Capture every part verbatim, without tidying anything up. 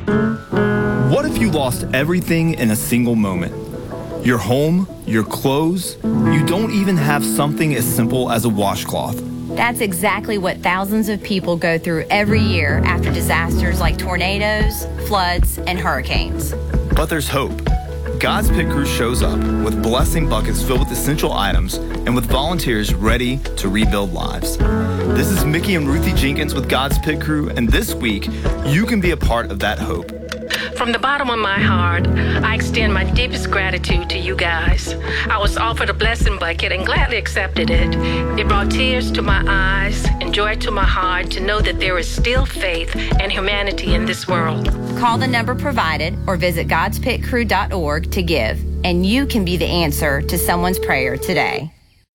What if you lost everything in a single moment? Your home, your clothes, you don't even have something as simple as a washcloth. That's exactly what thousands of people go through every year after disasters like tornadoes, floods, and hurricanes. But there's hope. God's Pit Crew shows up with blessing buckets filled with essential items and with volunteers ready to rebuild lives. This is Mickey and Ruthie Jenkins with God's Pit Crew, and this week, you can be a part of that hope. From the bottom of my heart, I extend my deepest gratitude to you guys. I was offered a blessing bucket and gladly accepted it. It brought tears to my eyes and joy to my heart to know that there is still faith and humanity in this world. Call the number provided or visit gods pit crew dot org to give, and you can be the answer to someone's prayer today.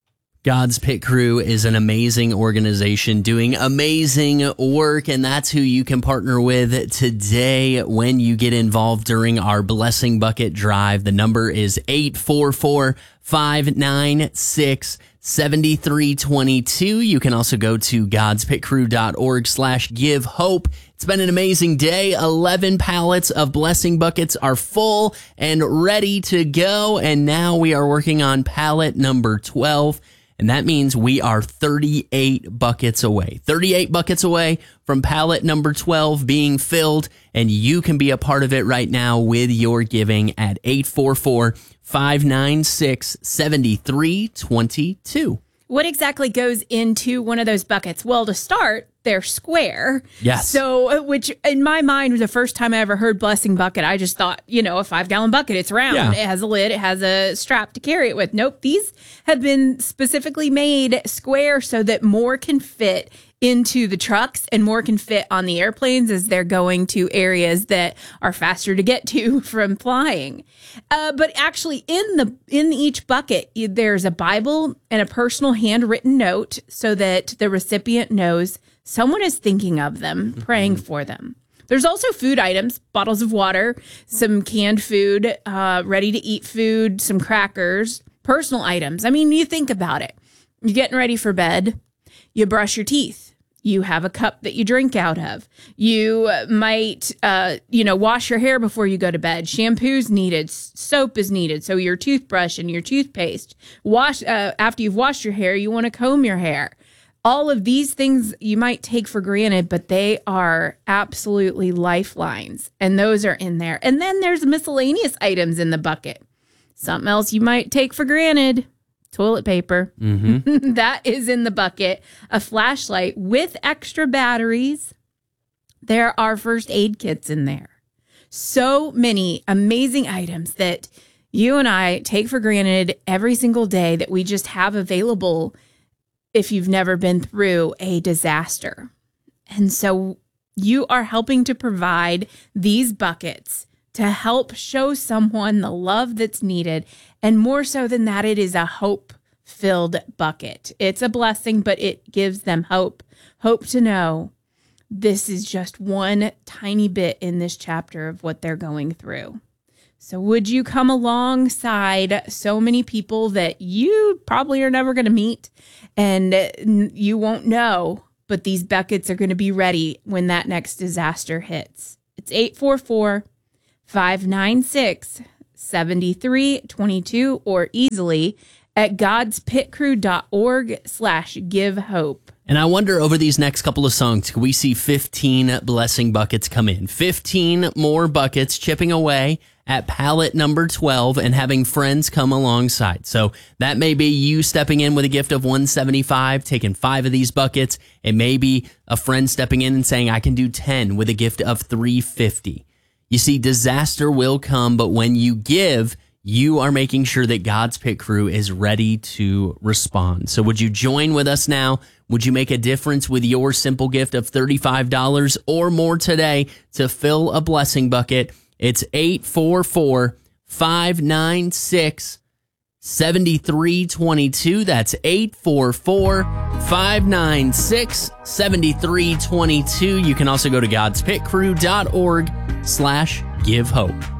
God's Pit Crew is an amazing organization doing amazing work, and that's who you can partner with today when you get involved during our Blessing Bucket Drive. The number is eight four four, five nine six, seven three two two. You can also go to gods pit crew dot org slash give hope. It's been an amazing day. eleven pallets of blessing buckets are full and ready to go, and now we are working on pallet number twelve. And that means we are thirty-eight buckets away. thirty-eight buckets away from pallet number twelve being filled. And you can be a part of it right now with your giving at eight four four, five nine six, seven three two two. What exactly goes into one of those buckets? Well, to start, they're square. Yes. So, which in my mind, the first time I ever heard blessing bucket, I just thought, you know, a five gallon bucket, it's round. Yeah. It has a lid. It has a strap to carry it with. Nope. These have been specifically made square so that more can fit into the trucks and more can fit on the airplanes as they're going to areas that are faster to get to from flying. Uh, but actually in the in each bucket, there's a Bible and a personal handwritten note so that the recipient knows someone is thinking of them, mm-hmm. praying for them. There's also food items, bottles of water, some canned food, uh, ready to eat food, some crackers, personal items. I mean, you think about it. You're getting ready for bed. You brush your teeth. You have a cup that you drink out of. You might, uh, you know, wash your hair before you go to bed. Shampoo's needed. Soap is needed. So your toothbrush and your toothpaste. Wash uh, after you've washed your hair, you want to comb your hair. All of these things you might take for granted, but they are absolutely lifelines. And those are in there. And then there's miscellaneous items in the bucket. Something else you might take for granted. Toilet paper. Mm-hmm. That is in the bucket. A flashlight with extra batteries. There are first aid kits in there. So many amazing items that you and I take for granted every single day that we just have available if you've never been through a disaster. And so you are helping to provide these buckets to help show someone the love that's needed. And more so than that, it is a hope-filled bucket. It's a blessing, but it gives them hope. Hope to know this is just one tiny bit in this chapter of what they're going through. So would you come alongside so many people that you probably are never going to meet and you won't know, but these buckets are going to be ready when that next disaster hits. It's eight four four, five nine six, seven three two two or easily at gods pit crew dot org slash give hope. And I wonder over these next couple of songs, can we see fifteen blessing buckets come in? fifteen more buckets chipping away at pallet number twelve and having friends come alongside. So that may be you stepping in with a gift of one hundred seventy-five dollars, taking five of these buckets. It may be a friend stepping in and saying, I can do ten with a gift of three hundred fifty dollars. You see, disaster will come, but when you give, you are making sure that God's Pit Crew is ready to respond. So would you join with us now? Would you make a difference with your simple gift of thirty-five dollars or more today to fill a blessing bucket? It's eight four four, five nine six, seven three two two. That's eight four four, five nine six, seven three two two. You can also go to gods pit crew dot org slash give hope.